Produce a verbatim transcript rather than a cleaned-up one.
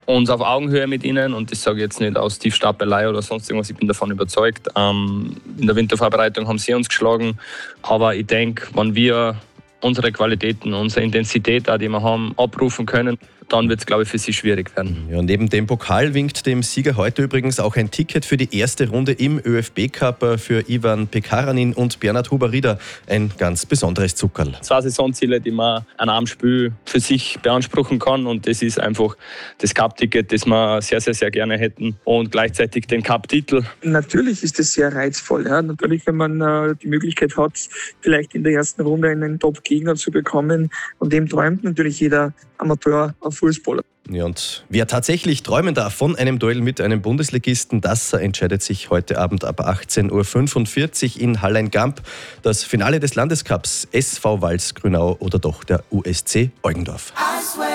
uns auf Augenhöhe mit ihnen, und das sage ich jetzt nicht aus Tiefstapelei oder sonst irgendwas, ich bin davon überzeugt. Ähm, in der Wintervorbereitung haben sie uns geschlagen, aber ich denke, wenn wir unsere Qualitäten, unsere Intensität, auch, die wir haben, abrufen können, dann wird es, glaube ich, für sie schwierig werden. Ja, neben dem Pokal winkt dem Sieger heute übrigens auch ein Ticket für die erste Runde im ÖFB-Cup für Ivan Pekaranin und Bernhard Huber-Rieder. Ein ganz besonderes Zuckerl. Zwei Saisonziele, die man an einem Spiel für sich beanspruchen kann, und das ist einfach das Cup-Ticket, das wir sehr, sehr, sehr gerne hätten, und gleichzeitig den Cup-Titel. Natürlich ist das sehr reizvoll. Ja. Natürlich, wenn man äh, die Möglichkeit hat, vielleicht in der ersten Runde einen Top-Gegner zu bekommen, und dem träumt natürlich jeder Amateur-Fußballer. Ja, und wer tatsächlich träumen darf von einem Duell mit einem Bundesligisten, das entscheidet sich heute Abend ab achtzehn Uhr fünfundvierzig in Hallein-Gamp. Das Finale des Landescups S V Walsgrünau oder doch der U S C Eugendorf.